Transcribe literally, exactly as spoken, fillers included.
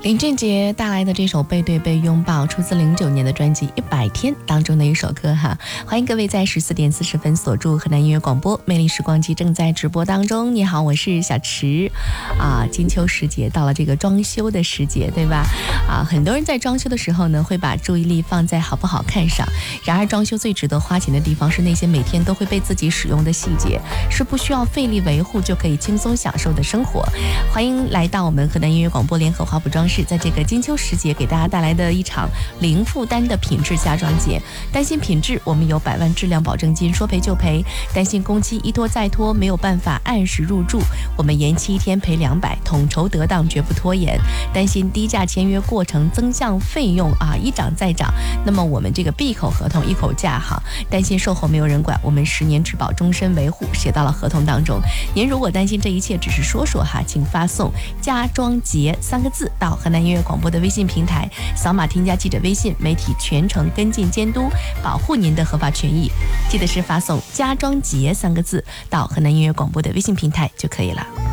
林俊杰带来的这首《背对背拥抱》出自零九年的专辑《一百天》当中的一首歌哈。欢迎各位在十四点四十分锁住河南音乐广播，魅力时光机正在直播当中。你好，我是小池啊。金秋时节到了，这个装修的时节，对吧？啊，很多人在装修的时候呢，会把注意力放在好不好看上。然而，装修最值得花钱的地方是那些每天都会被自己使用的细节，是不需要费力维护就可以轻松享受的生活。欢迎来到我们河南音乐广播联合华普装饰，在这个金秋时节给大家带来的一场零负担的品质家装节。担心品质，我们有百万质量保证金，说赔就赔；担心工期一拖再拖，没有办法按时入住，我们延期一天赔两百，统筹得当，绝不拖延。担心低价签约过程增项费用啊一涨再涨，那么我们这个闭口合同一口价哈。担心售后没有人管，我们十年质保，终身维护，写到了合同当中。您如果担心这一切只是说说哈，请发送家装节三个字到河南音乐广播的微信平台，扫码添加记者微信，媒体全程跟进监督，保护您的合法权益。记得是发送家装节三个字到河南音乐广播的微信平台就可以了。